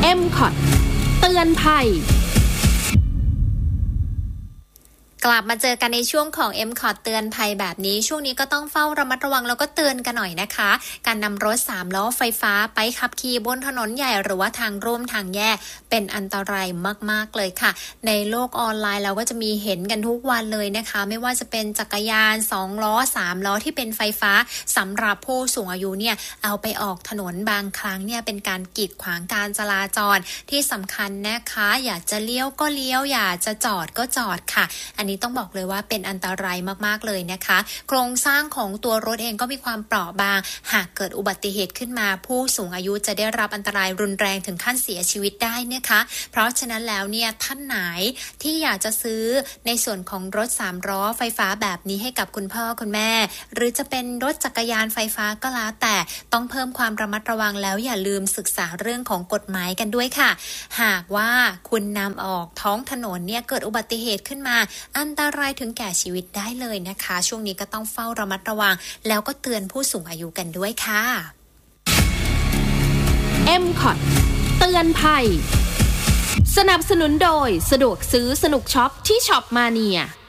MCOT เตือนภัยกลับมาเจอกันในช่วงของ MCOT เตือนภัยแบบนี้ช่วงนี้ก็ต้องเฝ้าระมัดระวังแล้วก็เตือนกันหน่อยนะคะการนำรถ3ล้อไฟฟ้าไปขับขี่บนถนนใหญ่หรือว่าทางร่วมทางแยกเป็นอันตรายมากๆเลยค่ะในโลกออนไลน์เราก็จะมีเห็นกันทุกวันเลยนะคะไม่ว่าจะเป็นจักรยาน2ล้อ3ล้อที่เป็นไฟฟ้าสำหรับผู้สูงอายุเนี่ยเอาไปออกถนนบางครั้งเนี่ยเป็นการกีดขวางการจราจรที่สำคัญนะคะอยากจะเลี้ยวก็เลี้ยวอยากจะจอดก็จอดค่ะอันนี้ต้องบอกเลยว่าเป็นอันตรายมากๆเลยนะคะโครงสร้างของตัวรถเองก็มีความเปราะบางหากเกิดอุบัติเหตุขึ้นมาผู้สูงอายุจะได้รับอันตรายรุนแรงถึงขั้นเสียชีวิตได้นะคะเพราะฉะนั้นแล้วเนี่ยท่านไหนที่อยากจะซื้อในส่วนของรถ3ล้อไฟฟ้าแบบนี้ให้กับคุณพ่อคุณแม่หรือจะเป็นรถจักรยานไฟฟ้าก็แล้วแต่ต้องเพิ่มความระมัดระวังแล้วอย่าลืมศึกษาเรื่องของกฎหมายกันด้วยค่ะหากว่าคุณนำออกท้องถนนเนี่ยเกิดอุบัติเหตุขึ้นมาอันตรายถึงแก่ชีวิตได้เลยนะคะช่วงนี้ก็ต้องเฝ้าระมัดระวังแล้วก็เตือนผู้สูงอายุกันด้วยค่ะ MCOT เตือนภัยสนับสนุนโดยสะดวกซื้อสนุกช็อปที่ช็อปมาเนีย